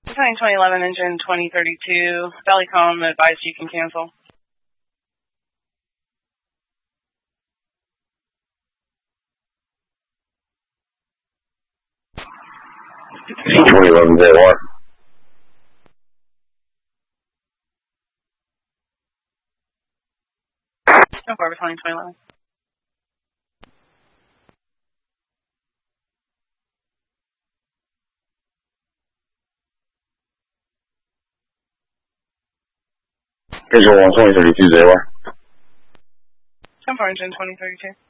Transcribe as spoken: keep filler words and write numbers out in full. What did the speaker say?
Between twenty eleven engine twenty thirty-two, Bellycom advised you can cancel. twenty eleven Z Y. No far between twenty eleven. Visual on twenty thirty-two Z Y. Ten four engine twenty thirty-two.